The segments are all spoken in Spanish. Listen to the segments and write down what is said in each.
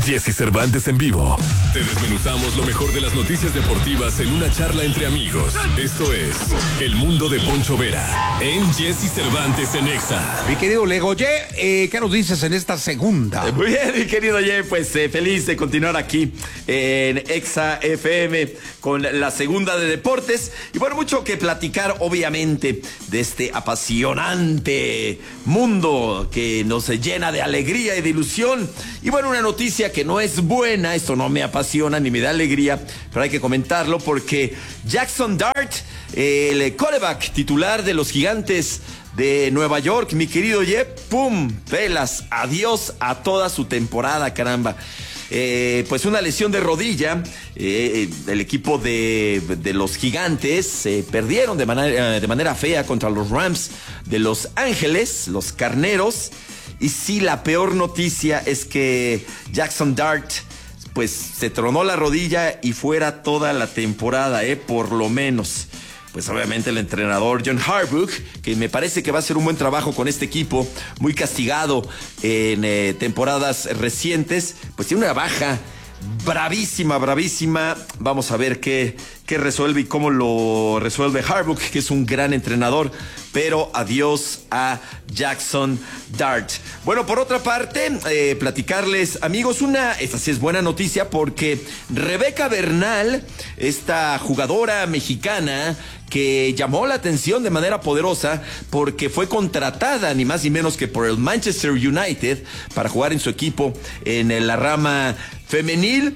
Jesse Cervantes en vivo. Te desmenuzamos lo mejor de las noticias deportivas en una charla entre amigos. Esto es El Mundo de Poncho Vera en Jesse Cervantes en Exa. Mi querido Legoye, ¿qué nos dices en esta segunda? Muy bien, mi querido Ye, pues feliz de continuar aquí en Exa FM con la segunda de deportes. Y bueno, mucho que platicar, obviamente, de este apasionante mundo que nos llena de alegría y de ilusión. Y bueno, una noticia que no es buena, esto no me apasiona ni me da alegría, pero hay que comentarlo porque Jackson Dart, el quarterback titular de los Gigantes de Nueva York, mi querido Ye, ¡pum! Pelas, adiós a toda su temporada, caramba. Pues una lesión de rodilla, el equipo de los Gigantes perdieron de manera fea contra los Rams de Los Ángeles, los Carneros. Y sí, la peor noticia es que Jackson Dart pues se tronó la rodilla y fuera toda la temporada, por lo menos. Pues obviamente el entrenador John Harbaugh, que me parece que va a hacer un buen trabajo con este equipo, muy castigado en temporadas recientes, pues tiene una baja bravísima. Vamos a ver qué resuelve y cómo lo resuelve Harbaugh, que es un gran entrenador. Pero adiós a Jackson Dart. Bueno, por otra parte, platicarles, amigos, esta sí es buena noticia porque Rebeca Bernal, esta jugadora mexicana que llamó la atención de manera poderosa porque fue contratada ni más ni menos que por el Manchester United para jugar en su equipo en la rama femenil,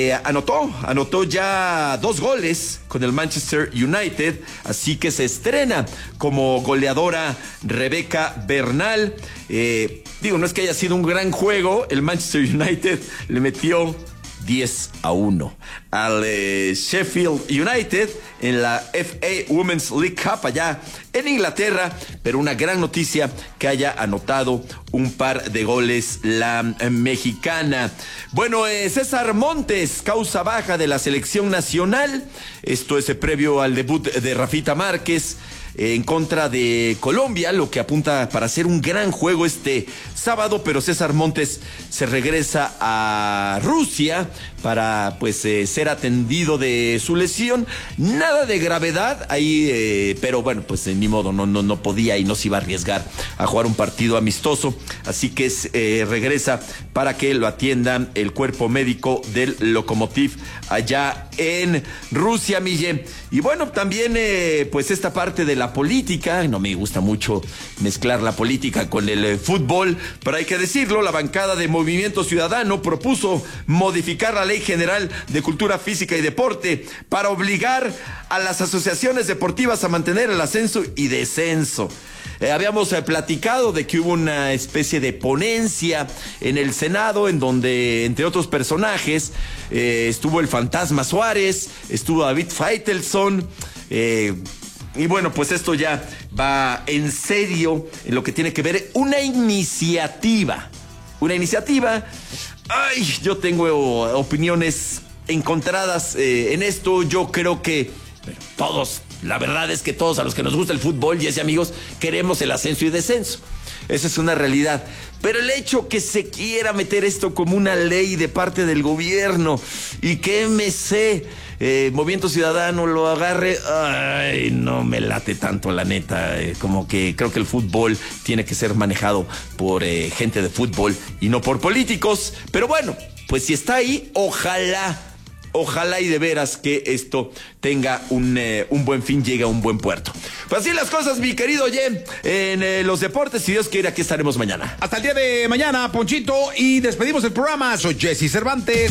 anotó ya 2 goles con el Manchester United, así que se estrena como goleadora Rebeca Bernal. No es que haya sido un gran juego, el Manchester United le metió 10-1 al Sheffield United en la FA Women's League Cup allá en Inglaterra, pero una gran noticia que haya anotado un par de goles la mexicana. Bueno, César Montes, causa baja de la selección nacional. Esto es previo al debut de Rafita Márquez en contra de Colombia, lo que apunta para hacer un gran juego este sábado, pero César Montes se regresa a Rusia para ser atendido de su lesión. Nada de gravedad ahí, pero bueno, pues ni modo, no podía y no se iba a arriesgar a jugar un partido amistoso, así que regresa para que lo atiendan el cuerpo médico del Lokomotiv allá en Rusia, Mille. Y bueno, también pues esta parte de la política, no me gusta mucho mezclar la política con el fútbol, pero hay que decirlo, la bancada de Movimiento Ciudadano propuso modificar la Ley General de Cultura Física y Deporte para obligar a las asociaciones deportivas a mantener el ascenso y descenso. Habíamos platicado de que hubo una especie de ponencia en el Senado en donde, entre otros personajes, estuvo el Fantasma Suárez, estuvo David Faitelson, y bueno, pues esto ya va en serio en lo que tiene que ver una iniciativa. Ay, yo tengo opiniones encontradas en esto. Yo creo que todos, la verdad es que todos a los que nos gusta el fútbol, y ese amigos, queremos el ascenso y descenso. Esa es una realidad. Pero el hecho que se quiera meter esto como una ley de parte del gobierno y que Movimiento Ciudadano lo agarre, ay, no me late tanto, la neta. Como que creo que el fútbol tiene que ser manejado por gente de fútbol y no por políticos. Pero bueno, pues si está ahí, ojalá y de veras que esto tenga un buen fin, llegue a un buen puerto. Pues así las cosas, mi querido Ye, en los deportes. Si Dios quiere, aquí estaremos mañana. Hasta el día de mañana, Ponchito, y despedimos el programa. Soy Jesse Cervantes.